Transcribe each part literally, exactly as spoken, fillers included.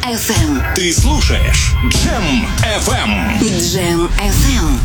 эф эм. Ты слушаешь Джем эф эм. Джем эф эм.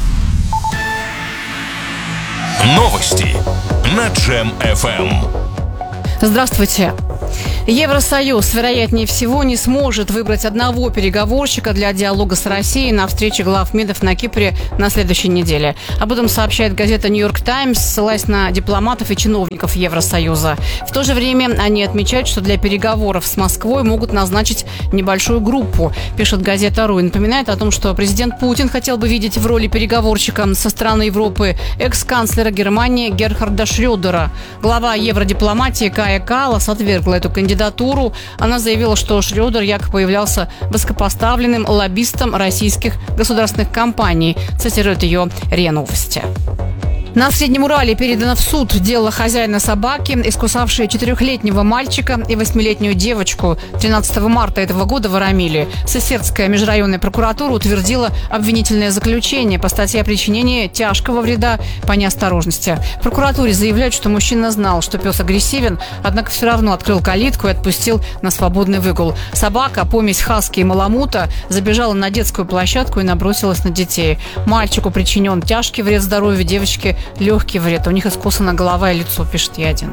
Новости на Джем эф эм. Здравствуйте. Евросоюз, вероятнее всего, не сможет выбрать одного переговорщика для диалога с Россией на встрече глав МИДов на Кипре на следующей неделе. Об этом сообщает газета «Нью-Йорк Таймс», ссылаясь на дипломатов и чиновников Евросоюза. В то же время они отмечают, что для переговоров с Москвой могут назначить небольшую группу, пишет газета «Ру». И напоминает о том, что президент Путин хотел бы видеть в роли переговорщика со стороны Европы экс-канцлера Германии Герхарда Шрёдера. Глава евродипломатии Кая Каллас отвергла эту кандидатуру. Она заявила, что Шрёдер якобы являлся высокопоставленным лоббистом российских государственных компаний, цитирует ее РИА Новости. На Среднем Урале передано в суд дело хозяина собаки, искусавшей четырехлетнего мальчика и восьмилетнюю девочку. тринадцатого марта этого года в Арамиле Сысердская межрайонная прокуратура утвердила обвинительное заключение по статье о причинении тяжкого вреда по неосторожности. В прокуратуре заявляют, что мужчина знал, что пес агрессивен, однако все равно открыл калитку и отпустил на свободный выгул. Собака, помесь хаски и маламута, забежала на детскую площадку и набросилась на детей. Мальчику причинен тяжкий вред здоровью, девочке легкий вред. У них искусана голова и лицо, пишет Ядин.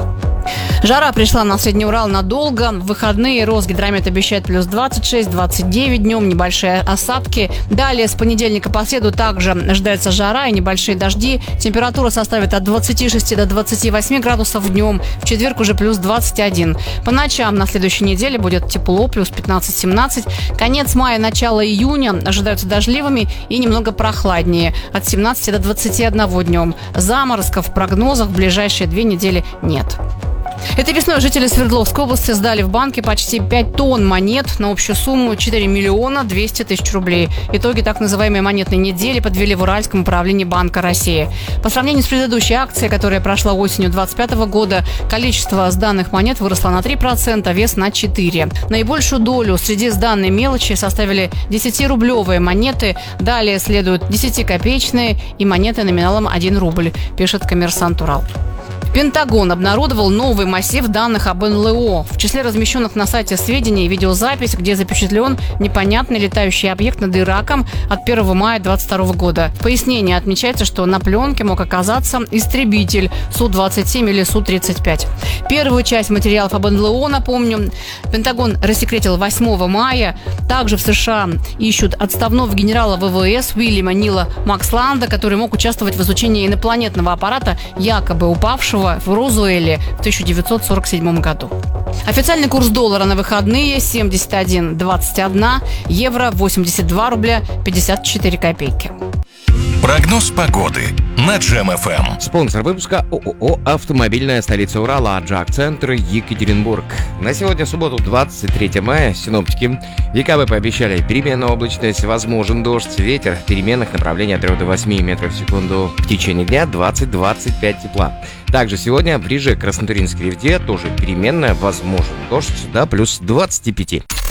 Жара пришла на Средний Урал надолго. В выходные Росгидромет обещает плюс двадцать шесть - двадцать девять днем, небольшие осадки. Далее с понедельника по среду также ожидается жара и небольшие дожди. Температура составит от двадцати шести до двадцати восьми градусов днем. В четверг уже плюс двадцать один. По ночам на следующей неделе будет тепло, плюс пятнадцать - семнадцать. Конец мая, начало июня ожидаются дождливыми и немного прохладнее. От семнадцати до двадцати одного днем. Заморозков в прогнозах в ближайшие две недели нет. Этой весной жители Свердловской области сдали в банке почти пять тонн монет на общую сумму четыре миллиона двести тысяч рублей. Итоги так называемой монетной недели подвели в Уральском управлении Банка России. По сравнению с предыдущей акцией, которая прошла осенью двадцать пятого года, количество сданных монет выросло на три процента, вес на четыре процента. Наибольшую долю среди сданной мелочи составили десятирублевые монеты, далее следуют десятикопеечные и монеты номиналом один рубль, пишет «Коммерсант Урал». Пентагон обнародовал новый массив данных об эн эл о. В числе размещенных на сайте сведений видеозапись, где запечатлен непонятный летающий объект над Ираком от первого мая двадцать второго года. В пояснении отмечается, что на пленке мог оказаться истребитель Су двадцать семь или Су тридцать пять. Первую часть материалов об эн эл о, напомню, Пентагон рассекретил восьмого мая. Также в США ищут отставного генерала вэ вэ эс Уильяма Нила Максланда, который мог участвовать в изучении инопланетного аппарата, якобы упавшего в Розуэле в тысяча девятьсот сорок седьмом году. Официальный курс доллара на выходные семьдесят один двадцать один, евро восемьдесят два рубля пятьдесят четыре копейки. Прогноз погоды на Джем эф эм. Спонсор выпуска ООО «Автомобильная столица Урала», Аджак-центр, Екатеринбург. На сегодня, субботу, двадцать третьего мая, синоптики в ЕКБ пообещали переменная облачность, возможен дождь, ветер переменных направлений от трёх до восьми метров в секунду. В течение дня двадцать - двадцать пять тепла. Также сегодня ближе к Краснотуринской рифте тоже переменная, возможен дождь до плюс двадцати пяти.